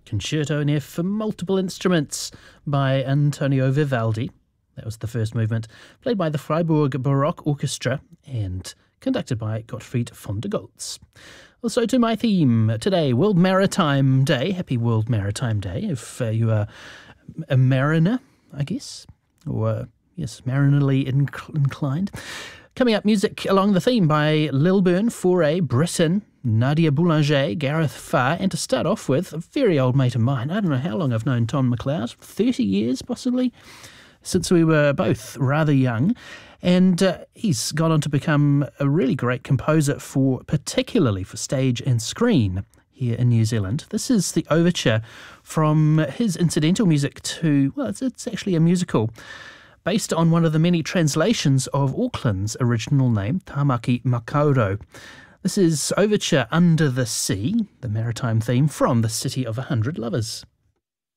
Concerto in F for multiple instruments by Antonio Vivaldi. That was the first movement, played by the Freiburg Baroque Orchestra and conducted by Gottfried von der Goltz. Also to my theme today, World Maritime Day. Happy World Maritime Day if you are a mariner, I guess, or yes, marinally inclined. Coming up, music along the theme by Lilburn, Foray, Britain, Nadia Boulanger, Gareth Farr, and to start off with, a very old mate of mine. I don't know how long I've known Tom McLeod, 30 years possibly, since we were both rather young. And he's gone on to become a really great composer particularly for stage and screen here in New Zealand. This is the overture from his incidental music to, well, it's actually a musical based on one of the many translations of Auckland's original name, Tamaki Makaurau. This is Overture Under the Sea, the maritime theme from The City of 100 Lovers.